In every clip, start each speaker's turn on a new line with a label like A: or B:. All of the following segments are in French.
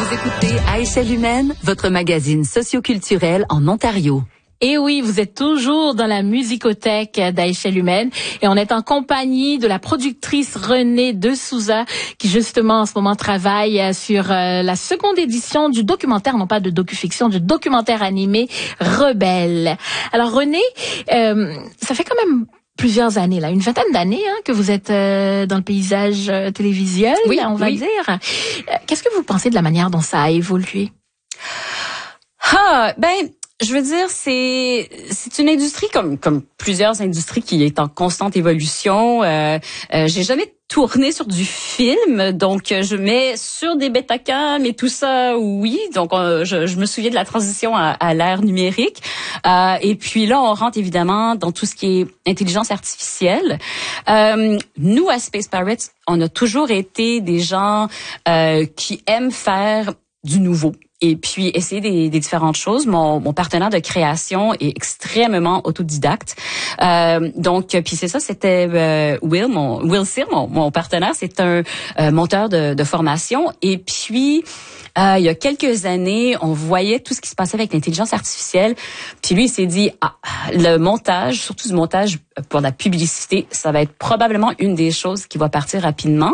A: Vous écoutez À échelle humaine, votre magazine socioculturel en Ontario.
B: Et oui, vous êtes toujours dans la musicothèque d'À échelle humaine et on est en compagnie de la productrice Renée De Souza qui justement en ce moment travaille sur la seconde édition du documentaire, non pas de docu-fiction, du documentaire animé Rebelle. Alors Renée, ça fait quand même plusieurs années, là, une vingtaine d'années que vous êtes dans le paysage télévisuel,
C: oui,
B: on va dire. Qu'est-ce que vous pensez de la manière dont ça a évolué?
C: Je veux dire, c'est une industrie comme plusieurs industries qui est en constante évolution. J'ai jamais tourné sur du film, donc je mets sur des Betacam et tout ça, oui. Donc je me souviens de la transition à l'ère numérique. Et puis là, on rentre évidemment dans tout ce qui est intelligence artificielle. Nous, à Space Pirates, on a toujours été des gens qui aiment faire du nouveau. Et puis essayer des différentes choses. Mon partenaire de création est extrêmement autodidacte. Donc puis c'est ça, c'était Will Cyr, mon partenaire, c'est un monteur de formation. Et puis il y a quelques années, on voyait tout ce qui se passait avec l'intelligence artificielle. Puis lui, il s'est dit le montage, surtout du montage pour la publicité, ça va être probablement une des choses qui va partir rapidement.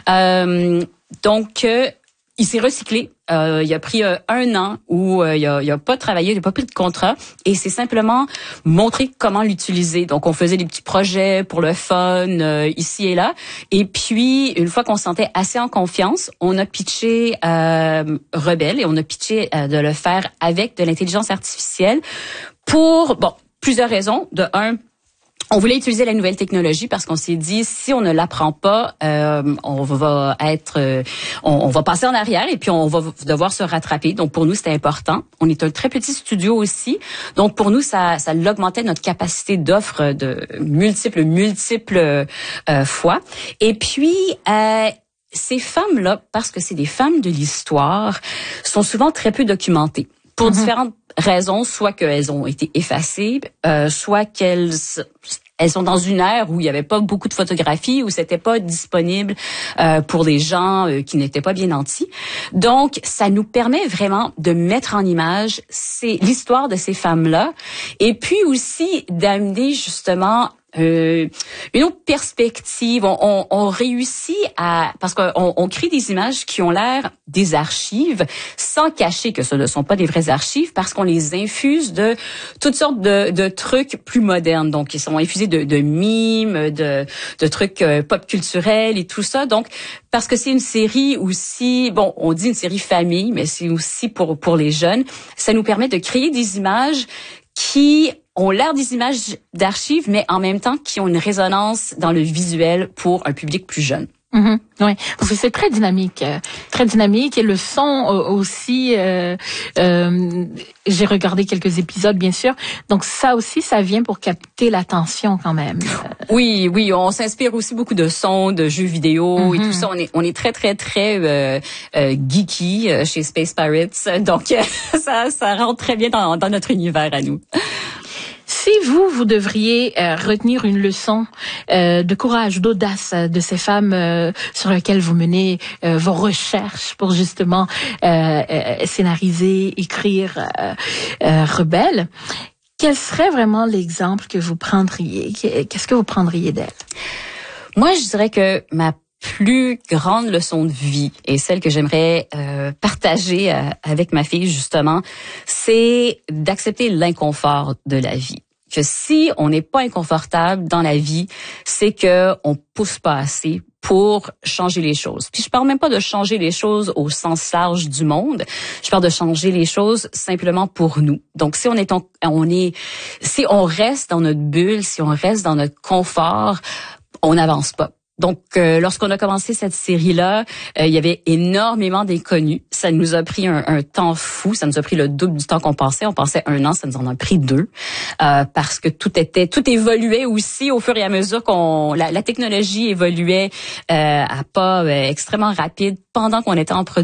C: Donc il s'est recyclé. Il a pris 1 an où il a pas travaillé, il a pas pris de contrat et c'est simplement montrer comment l'utiliser. Donc on faisait des petits projets pour le fun ici et là. Et puis une fois qu'on se sentait assez en confiance, on a pitché Rebelle et on a pitché de le faire avec de l'intelligence artificielle pour plusieurs raisons. De un, on voulait utiliser la nouvelle technologie parce qu'on s'est dit si on ne l'apprend pas, on va passer en arrière et puis on va devoir se rattraper. Donc pour nous c'était important. On est un très petit studio aussi, donc pour nous ça l'augmentait notre capacité d'offre de multiples fois. Et puis ces femmes-là, parce que c'est des femmes de l'histoire, sont souvent très peu documentées pour différentes raisons, soit qu'elles ont été effacées, soit qu'elles sont dans une ère où il y avait pas beaucoup de photographies, où c'était pas disponible pour des gens qui n'étaient pas bien nantis. Donc, ça nous permet vraiment de mettre en image l'histoire de ces femmes-là et puis aussi d'amener justement une autre perspective. On réussit parce qu'on crée des images qui ont l'air des archives sans cacher que ce ne sont pas des vraies archives parce qu'on les infuse de toutes sortes de trucs plus modernes. Donc, ils sont infusés de mimes, de trucs pop culturels et tout ça. Donc, parce que c'est une série aussi, on dit une série famille, mais c'est aussi pour les jeunes. Ça nous permet de créer des images qui ont l'air des images d'archives, mais en même temps qui ont une résonance dans le visuel pour un public plus jeune.
B: Oui, parce que c'est très dynamique et le son aussi. J'ai regardé quelques épisodes, bien sûr. Donc ça aussi, ça vient pour capter l'attention quand même.
C: Oui, on s'inspire aussi beaucoup de sons, de jeux vidéo et tout ça. On est très geeky chez Space Pirates, donc ça rentre très bien dans notre univers à nous.
B: Si vous devriez retenir une leçon de courage, d'audace de ces femmes sur lesquelles vous menez vos recherches pour justement scénariser, écrire Rebelle, quel serait vraiment l'exemple que vous prendriez? Qu'est-ce que vous prendriez d'elle?
C: Moi, je dirais que ma plus grande leçon de vie et celle que j'aimerais partager avec ma fille justement, c'est d'accepter l'inconfort de la vie. Que si on n'est pas inconfortable dans la vie, c'est que on pousse pas assez pour changer les choses. Puis je parle même pas de changer les choses au sens large du monde. Je parle de changer les choses simplement pour nous. Donc si si on reste dans notre bulle, si on reste dans notre confort, on n'avance pas. Donc, lorsqu'on a commencé cette série-là, il y avait énormément d'inconnus. Ça nous a pris un temps fou. Ça nous a pris le double du temps qu'on pensait. On pensait 1 an, ça nous en a pris 2. Parce que tout évoluait aussi au fur et à mesure la technologie évoluait à pas extrêmement rapide pendant qu'on était en production.